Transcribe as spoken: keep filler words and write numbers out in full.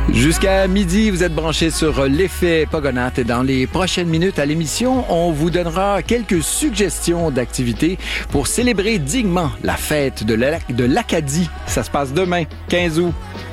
Jusqu'à midi, vous êtes branchés sur l'effet Pogonath et dans les prochaines minutes à l'émission, on vous donnera quelques suggestions d'activités pour célébrer dignement la fête de la- de l'Acadie. Ça se passe demain, quinze août.